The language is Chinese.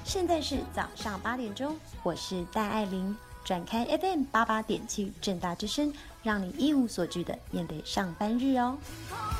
现在是早上8点钟，我是戴爱玲，转开 FM88.7正大之声，让你一无所惧的面对上班日哦。